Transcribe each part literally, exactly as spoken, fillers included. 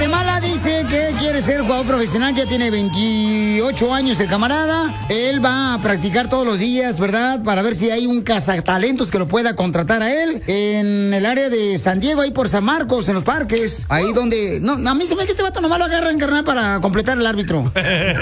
Guatemala dice que quiere ser jugador profesional, ya tiene veintiocho años el camarada. Él va a practicar todos los días, ¿verdad? Para ver si hay un cazatalentos que lo pueda contratar a él en el área de San Diego, ahí por San Marcos, en los parques. Ahí donde... No, a mí se me ve que este vato nomás lo agarra en carnal para completar el árbitro.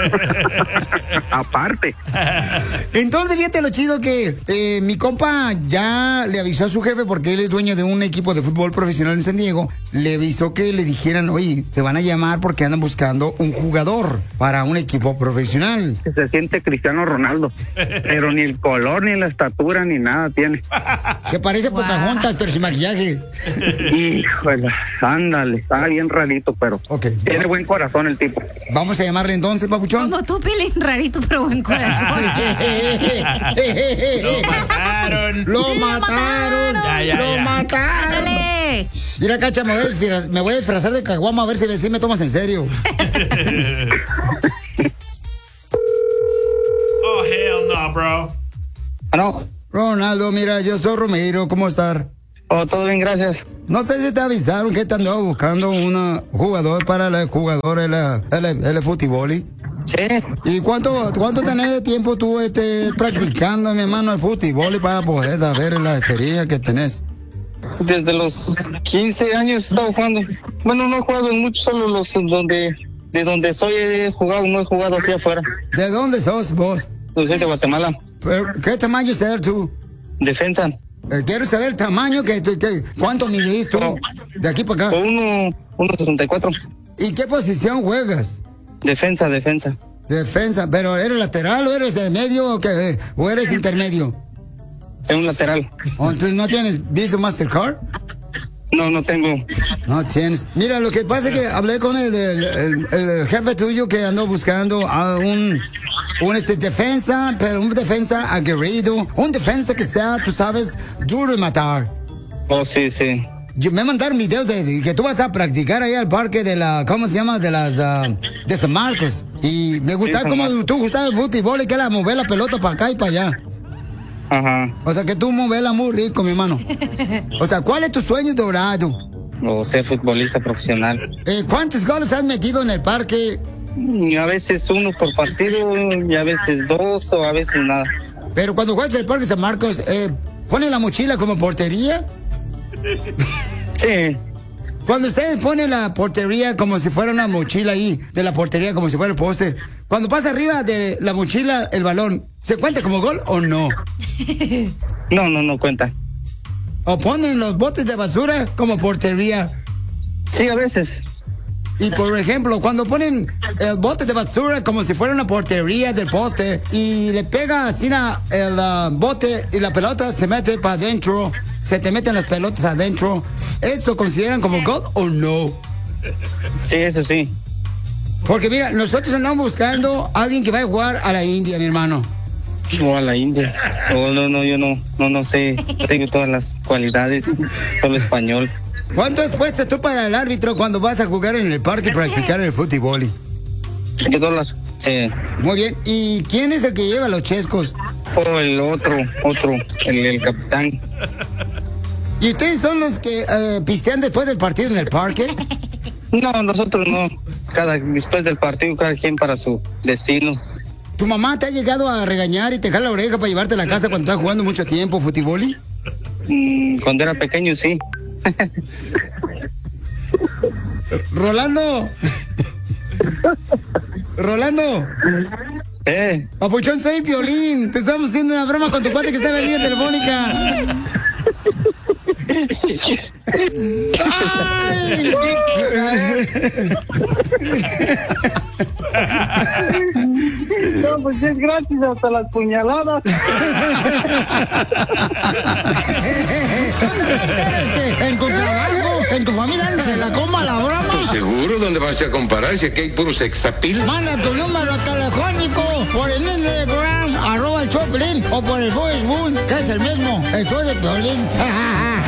Aparte. Entonces, fíjate lo chido que eh, mi compa ya le avisó a su jefe, porque él es dueño de un equipo de fútbol profesional en San Diego. Le avisó que le dijeran, oye, te van a llamar porque andan buscando un jugador para un equipo profesional. Se siente Cristiano Ronaldo, pero ni el color, ni la estatura, ni nada tiene. Se parece wow. Pocahontas, pero sin maquillaje. Híjole, ándale, está bien rarito, pero okay. Tiene buen corazón el tipo. Vamos a llamarle entonces, papuchón. Como tú, Pilín, rarito, pero buen corazón. Lo mataron. Lo mataron. Ya, ya, lo ya. mataron. Dale. Mira, Cacha, me voy, a disfraz, me voy a disfrazar de caguama a ver si, si me tomas en serio. Oh, hell no, bro. No. Ronaldo, mira, yo soy Romero, ¿cómo estás? Oh, todo bien, gracias. No sé si te avisaron que te andaba buscando un jugador para el jugador de la, el, el fútbol. Sí. ¿Y cuánto, cuánto tenés de tiempo tú este, practicando, mi hermano, el fútbol para poder saber la experiencia que tenés? Desde los quince años he estado jugando. Bueno, no he jugado en muchos, solo los donde, de donde soy he jugado, no he jugado hacia afuera. ¿De dónde sos vos? Pues soy de Guatemala. ¿Pero qué tamaño ser tú? Defensa. Eh, quiero saber el tamaño, que, que, ¿cuánto midís tú? De aquí para acá. Uno, uno sesenta y cuatro. ¿Y qué posición juegas? Defensa, defensa. Defensa, pero ¿eres lateral o eres de medio o, qué, o eres intermedio? Es un lateral. ¿O entonces no tienes Visa Mastercard? No, no tengo. No tienes. Mira, lo que pasa es que hablé con el, el, el, el jefe tuyo que andó buscando a un, un este, defensa, pero un defensa aguerrido, un defensa que sea, tú sabes, duro de matar. Oh, sí, sí. Yo, me mandaron videos de, de que tú vas a practicar ahí al parque de la, ¿cómo se llama? De las, uh, de San Marcos. Y me gustaba sí, como tú gustabas el fútbol y que era mover la pelota para acá y para allá. Ajá. O sea que tú moverla muy rico, mi hermano. O sea, ¿cuál es tu sueño dorado? O ser futbolista profesional. Eh, ¿Cuántos goles has metido en el parque? Y a veces uno por partido, y a veces dos, o a veces nada. Pero cuando juegas en el parque San Marcos, eh, ¿ponen la mochila como portería? Sí. Cuando ustedes ponen la portería como si fuera una mochila ahí, de la portería como si fuera el poste, cuando pasa arriba de la mochila el balón, ¿se cuenta como gol o no? No, no, no cuenta. ¿O ponen los botes de basura como portería? Sí, a veces. Y por ejemplo, cuando ponen el bote de basura como si fuera una portería del poste y le pega así na, el uh, bote y la pelota se mete para adentro, se te meten las pelotas adentro, ¿eso consideran como gol o no? Sí, eso sí. Porque mira, nosotros andamos buscando a alguien que vaya a jugar a la India, mi hermano. O a la India. Oh, no, no, yo no, no, no sé. Tengo todas las cualidades, solo español. ¿Cuánto has puesto tú para el árbitro cuando vas a jugar en el parque y practicar el fútbol? ¿Qué dólares? Sí. Muy bien. ¿Y quién es el que lleva los chescos? Oh, el otro, otro, el, el capitán. ¿Y ustedes son los que eh, pistean después del partido en el parque? No, nosotros no. Cada, después del partido, cada quien para su destino. ¿Tu mamá te ha llegado a regañar y te jala la oreja para llevarte a la casa cuando estás jugando mucho tiempo fútbol? Mm, cuando era pequeño, sí. Rolando. Rolando. Eh. Papuchón, soy Piolín. Te estamos haciendo una broma con tu cuate que está en la línea telefónica. ¡Ay! No, pues es gratis hasta las puñaladas. ¿Quieres que en tu trabajo, en tu familia se la coma la broma? Pues seguro, ¿dónde vas a comparar si aquí hay puro sexapil? Manda tu número telefónico por el Instagram, arroba el Choplin, o por el Facebook, que es el mismo, el show de Piolín.